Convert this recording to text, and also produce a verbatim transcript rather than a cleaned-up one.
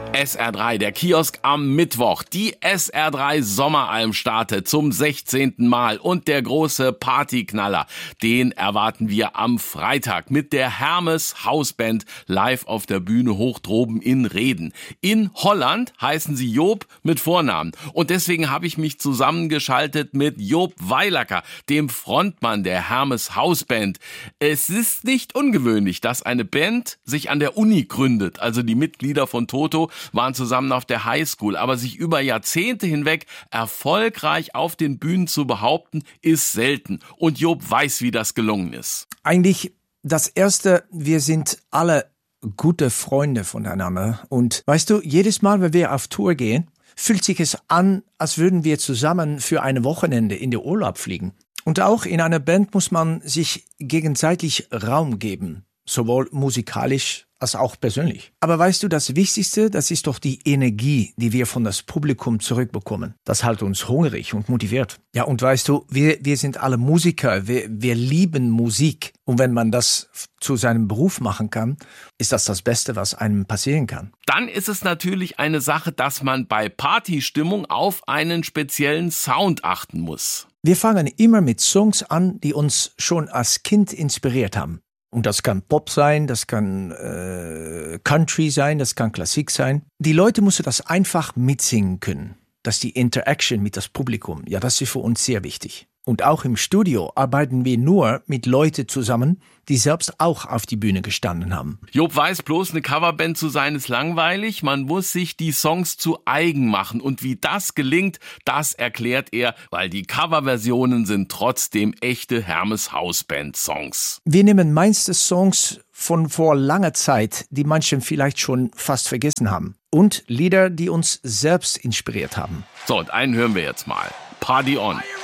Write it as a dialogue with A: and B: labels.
A: S R drei, der Kiosk am Mittwoch. Die S R drei Sommeralm startet zum sechzehnten Mal und der große Partyknaller, den erwarten wir am Freitag mit der Hermes Hausband live auf der Bühne hoch droben in Reden. In Holland heißen sie Joop mit Vornamen und deswegen habe ich mich zusammengeschaltet mit Joop Weilacker, dem Frontmann der Hermes Hausband. Es ist nicht ungewöhnlich, dass eine Band sich an der Uni gründet, also die Mitglieder von Toto waren zusammen auf der Highschool, aber sich über Jahrzehnte hinweg erfolgreich auf den Bühnen zu behaupten, ist selten. Und Joop weiß, wie das gelungen ist.
B: Eigentlich das Erste, wir sind alle gute Freunde voneinander. Und weißt du, jedes Mal, wenn wir auf Tour gehen, fühlt sich es an, als würden wir zusammen für ein Wochenende in den Urlaub fliegen. Und auch in einer Band muss man sich gegenseitig Raum geben, sowohl musikalisch als auch persönlich. Aber weißt du, das Wichtigste, das ist doch die Energie, die wir von das Publikum zurückbekommen. Das hält uns hungrig und motiviert. Ja, und weißt du, wir, wir sind alle Musiker, wir, wir lieben Musik. Und wenn man das zu seinem Beruf machen kann, ist das das Beste, was einem passieren kann.
A: Dann ist es natürlich eine Sache, dass man bei Partystimmung auf einen speziellen Sound achten muss.
B: Wir fangen immer mit Songs an, die uns schon als Kind inspiriert haben. Und das kann Pop sein, das kann äh, Country sein, das kann Klassik sein. Die Leute müssen das einfach mitsingen können. Das ist die Interaction mit das Publikum. Ja, das ist für uns sehr wichtig. Und auch im Studio arbeiten wir nur mit Leuten zusammen, die selbst auch auf die Bühne gestanden haben.
A: Joop weiß, bloß eine Coverband zu sein ist langweilig. Man muss sich die Songs zu eigen machen. Und wie das gelingt, das erklärt er, weil die Coverversionen sind trotzdem echte Hermes Hausband-Songs.
B: Wir nehmen meistens Songs von vor langer Zeit, die manche vielleicht schon fast vergessen haben. Und Lieder, die uns selbst inspiriert haben.
A: So, und einen hören wir jetzt mal. Party on.